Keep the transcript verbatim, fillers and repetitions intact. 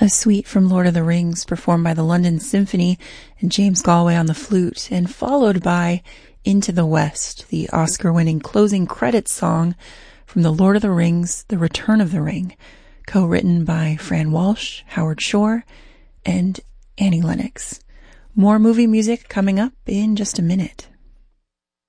A suite from Lord of the Rings performed by the London Symphony and James Galway on the flute, and followed by Into the West, the Oscar-winning closing credits song from The Lord of the Rings, The Return of the Ring, co-written by Fran Walsh, Howard Shore, and Annie Lennox. More movie music coming up in just a minute.